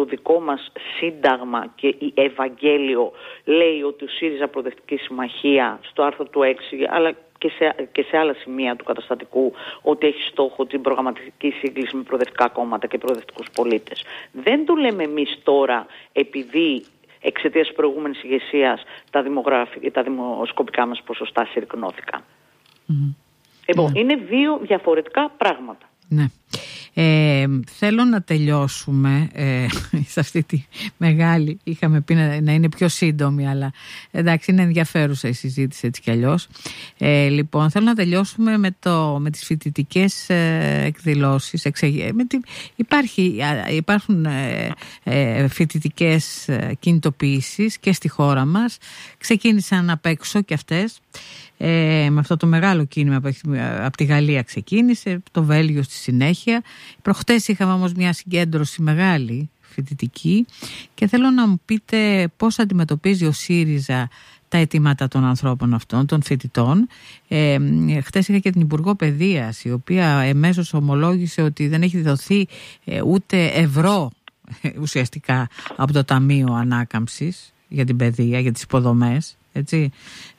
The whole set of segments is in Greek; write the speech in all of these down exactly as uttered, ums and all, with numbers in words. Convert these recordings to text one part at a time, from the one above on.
δικό μας σύνταγμα και η Ευαγγέλιο λέει ότι ο ΣΥΡΙΖΑ Προοδευτική Συμμαχία στο άρθρο του έξι, αλλά και σε, και σε άλλα σημεία του καταστατικού, ότι έχει στόχο την προγραμματική σύγκληση με προοδευτικά κόμματα και προοδευτικούς πολίτες. Δεν το λέμε εμείς τώρα επειδή εξαιτίας της προηγούμενης ηγεσίας τα, τα δημοσκοπικά μας ποσοστά συρρυκνώθηκαν. Mm-hmm. Λοιπόν, yeah. είναι δύο διαφορετικά πράγματα. Ναι. Ε, θέλω να τελειώσουμε ε, σε αυτή τη μεγάλη, είχαμε πει να, να είναι πιο σύντομη, αλλά εντάξει, είναι ενδιαφέρουσα η συζήτηση έτσι κι αλλιώς. Ε, λοιπόν, θέλω να τελειώσουμε με, το, με τις φοιτητικές ε, εκδηλώσεις. Εξε, με τη, υπάρχει, υπάρχουν ε, ε, φοιτητικές κινητοποιήσεις και στη χώρα μας. Ξεκίνησαν απ' έξω κι αυτές. Ε, με αυτό το μεγάλο κίνημα που από τη Γαλλία ξεκίνησε, το Βέλγιο στη συνέχεια. Προχτές είχαμε όμως μια συγκέντρωση μεγάλη φοιτητική και θέλω να μου πείτε πώς αντιμετωπίζει ο ΣΥΡΙΖΑ τα αιτήματα των ανθρώπων αυτών, των φοιτητών. Ε, χτες είχα και την Υπουργό Παιδείας, η οποία εμέσως ομολόγησε ότι δεν έχει δοθεί ε, ούτε ευρώ ε, ουσιαστικά από το Ταμείο Ανάκαμψης για την παιδεία, για τις υποδομές. Έτσι,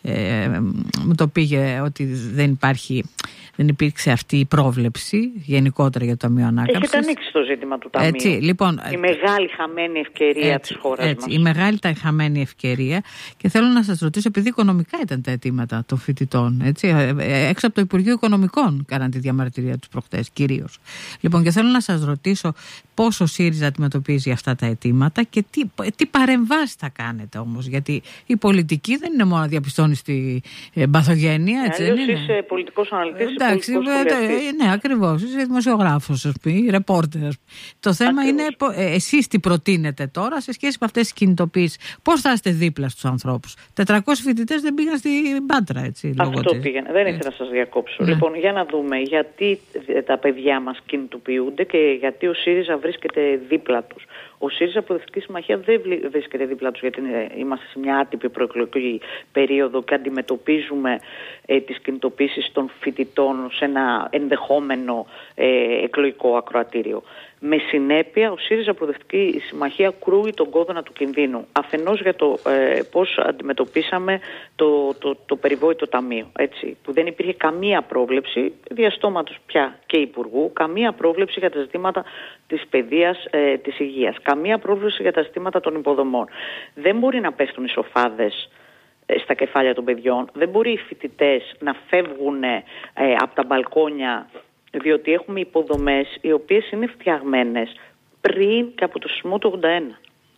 ε, μου το πήγε ότι δεν υπάρχει, δεν υπήρξε αυτή η πρόβλεψη γενικότερα για το Ταμείο Ανάκαμψης. Έχετε ανοίξει το ζήτημα του Ταμείου. Έτσι, λοιπόν, η μεγάλη χαμένη ευκαιρία έτσι, της χώρας έτσι, μας. Η μεγάλη τα χαμένη ευκαιρία. Και θέλω να σας ρωτήσω, επειδή οικονομικά ήταν τα αιτήματα των φοιτητών, έτσι, έξω από το Υπουργείο Οικονομικών κάναν τη διαμαρτυρία τους προχτές κυρίως. Λοιπόν, και θέλω να σας ρωτήσω πώς ο ΣΥΡΙΖΑ αντιμετωπίζει αυτά τα αιτήματα και τι, τι παρεμβάσεις θα κάνετε όμως, γιατί η πολιτική δεν είναι μόνο να διαπιστώνει τη ε, παθογένεια, έτσι δεν είναι? Είσαι πολιτικός αναλυτής, εντάξει, ε, ναι, ακριβώς, είσαι δημοσιογράφος, ας πούμε, ρεπόρτερ. Το θέμα ακριβώς. είναι ε, εσείς τι προτείνετε τώρα σε σχέση με αυτές τις κινητοποιήσεις. Πώς θα είστε δίπλα στους ανθρώπους? τετρακόσιοι φοιτητές δεν πήγαν στην Πάτρα, έτσι. Αυτό λόγω πήγαινε. Δεν ήθελα να σας διακόψω. Ναι. Λοιπόν, για να δούμε γιατί τα παιδιά μας κινητοποιούνται και γιατί ο ΣΥΡΙΖΑ βρίσκεται δίπλα τους. Ο ΣΥΡΙΖΑ Προοδευτική Συμμαχία δεν βρίσκεται δίπλα τους, γιατί είμαστε σε μια άτυπη προεκλογική περίοδο και αντιμετωπίζουμε ε, τις κινητοποίησεις των φοιτητών σε ένα ενδεχόμενο ε, εκλογικό ακροατήριο. Με συνέπεια, ο ΣΥΡΙΖΑ Προοδευτική Συμμαχία κρούει τον κόδωνα του κινδύνου. Αφενός για το ε, πώς αντιμετωπίσαμε το, το, το περιβόητο ταμείο. Έτσι, που δεν υπήρχε καμία πρόβλεψη, διαστόματος πια και υπουργού, καμία πρόβλεψη για τα ζητήματα της παιδείας, ε, της υγείας, καμία πρόβλεψη για τα ζητήματα των υποδομών. Δεν μπορεί να πέφτουν οι σοφάδες ε, στα κεφάλια των παιδιών. Δεν μπορεί οι φοιτητές να φεύγουν ε, από τα μπαλκόνια, διότι έχουμε υποδομές οι οποίες είναι φτιαγμένες πριν και από το σεισμό του ογδόντα ένα.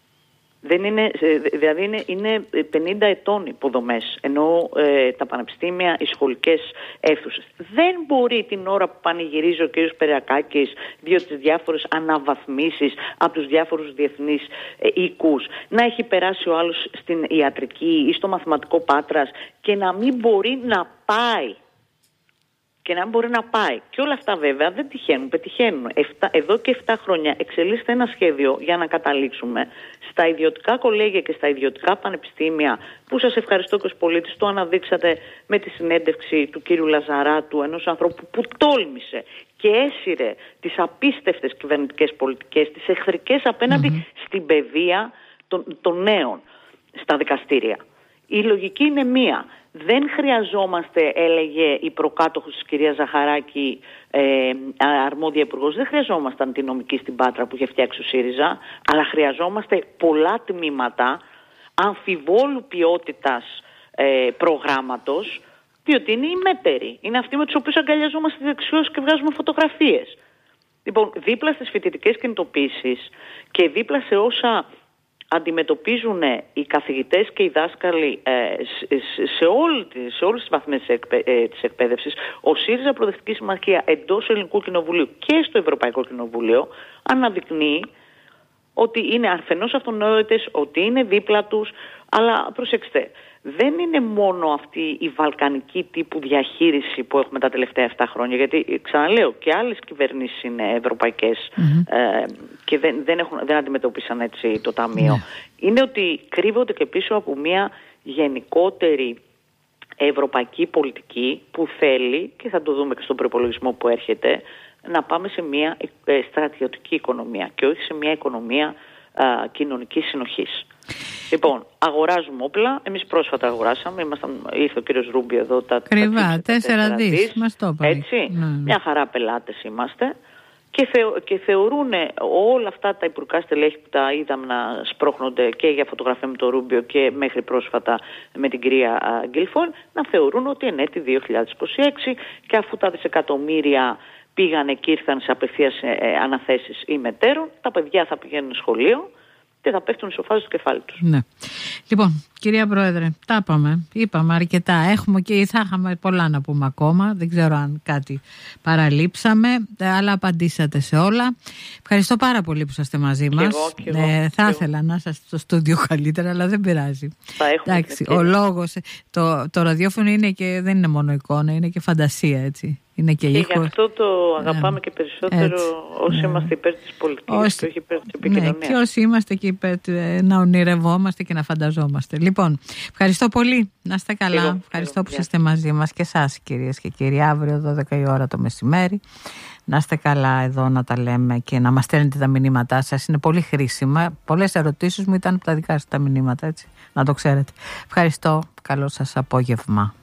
Δεν είναι, δηλαδή είναι, είναι πενήντα ετών υποδομές, ενώ ε, τα πανεπιστήμια, οι σχολικές αίθουσες. Δεν μπορεί την ώρα που πανηγυρίζει ο κ. Περιακάκης διότι τις διάφορες αναβαθμίσεις από τους διάφορους διεθνείς ε, οίκους, να έχει περάσει ο άλλος στην ιατρική ή στο μαθηματικό Πάτρας και να μην μπορεί να πάει. Και να μπορεί να πάει. Και όλα αυτά βέβαια δεν τυχαίνουν, πετυχαίνουν. Εφτά, εδώ και επτά χρόνια εξελίσσεται ένα σχέδιο για να καταλήξουμε στα ιδιωτικά κολέγια και στα ιδιωτικά πανεπιστήμια, που σας ευχαριστώ και ως πολίτης το αναδείξατε με τη συνέντευξη του κύριου Λαζαράτου, ενός ανθρώπου που τόλμησε και έσυρε τις απίστευτες κυβερνητικές πολιτικές, τις εχθρικές απέναντι mm-hmm. στην παιδεία των, των νέων στα δικαστήρια. Η λογική είναι μία. Δεν χρειαζόμαστε, έλεγε η προκάτοχος της κυρίας Ζαχαράκη, ε, αρμόδια υπουργός, δεν χρειαζόμαστε αντινομική στην Πάτρα που είχε φτιάξει ο ΣΥΡΙΖΑ, αλλά χρειαζόμαστε πολλά τμήματα αμφιβόλου ποιότητας ε, προγράμματος, διότι είναι οι μέτεροι. Είναι αυτοί με τους οποίους αγκαλιαζόμαστε δεξιώσεις και βγάζουμε φωτογραφίες. Λοιπόν, δίπλα στις φοιτητικές κινητοποίησεις και δίπλα σε όσα αντιμετωπίζουν οι καθηγητές και οι δάσκαλοι ε, σε, σε, όλη, σε όλες τις βαθμές της εκπαίδευσης, ο ΣΥΡΙΖΑ Προοδευτική Συμμαχία εντός Ελληνικού Κοινοβουλίου και στο Ευρωπαϊκό Κοινοβούλιο αναδεικνύει ότι είναι αφενός αυτονόητες, ότι είναι δίπλα τους, αλλά προσέξτε, δεν είναι μόνο αυτή η βαλκανική τύπου διαχείριση που έχουμε τα τελευταία επτά χρόνια, γιατί ξαναλέω και άλλες κυβερνήσεις είναι ευρωπαϊκές mm-hmm. ε, και δεν, δεν, έχουν, δεν αντιμετωπίσαν έτσι το Ταμείο. Mm-hmm. Είναι ότι κρύβονται και πίσω από μια γενικότερη ευρωπαϊκή πολιτική που θέλει, και θα το δούμε και στον προϋπολογισμό που έρχεται, να πάμε σε μια ε, στρατιωτική οικονομία και όχι σε μια οικονομία α, κοινωνικής συνοχής. Λοιπόν, αγοράζουμε όπλα. Εμείς πρόσφατα αγοράσαμε. Ήμασταν, ήρθε ο κύριος Ρούμπιο εδώ. Τα, Κρυβά, τέσσερα δις. Μας το είπα. Έτσι. Ναι. Μια χαρά πελάτες είμαστε. Και, θεω, και θεωρούν όλα αυτά τα υπουργικά στελέχη που τα είδαμε να σπρώχνονται και για φωτογραφία με τον Ρούμπιο και μέχρι πρόσφατα με την κυρία Γκίλφον, να θεωρούν ότι εν έτη δύο χιλιάδες είκοσι έξι και αφού τα δισεκατομμύρια πήγανε και ήρθαν σε απευθείας αναθέσεις ημετέρων, τα παιδιά θα πηγαίνουν σχολείο και θα πέφτουν ισοφάσεις στο κεφάλι τους. Ναι. Λοιπόν, κυρία Πρόεδρε, τα είπαμε, είπαμε αρκετά. Έχουμε και θα είχαμε πολλά να πούμε ακόμα. Δεν ξέρω αν κάτι παραλείψαμε, αλλά απαντήσατε σε όλα. Ευχαριστώ πάρα πολύ που είστε μαζί μας. Εγώ, και εγώ, ε, θα και ήθελα εγώ. να είστε στο στούντιο καλύτερα, αλλά δεν πειράζει. Θα έχουμε. Εντάξει, ο λόγος, το, το ραδιόφωνο είναι και, δεν είναι μόνο εικόνα, είναι και φαντασία, έτσι. Είναι και, και ήχο. γι' αυτό το αγαπάμε yeah. και περισσότερο έτσι. όσοι yeah. είμαστε υπέρ της πολιτικής όσοι... και όχι υπέρ της επικοινωνίας. Ναι, και όσοι είμαστε και υπέρ να ονειρευόμαστε και να φανταζόμαστε. Λοιπόν, ευχαριστώ πολύ. Να είστε καλά. Εγώ, ευχαριστώ εγώ, που yeah. είστε μαζί μας και εσάς, κυρίες και κύριοι. Αύριο δώδεκα η ώρα το μεσημέρι. Να είστε καλά εδώ να τα λέμε και να μας στέλνετε τα μηνύματά σας. Είναι πολύ χρήσιμα. Πολλές ερωτήσεις μου ήταν από τα δικά σας τα μηνύματα, έτσι. Να το ξέρετε. Ευχαριστώ. Καλό σας απόγευμα.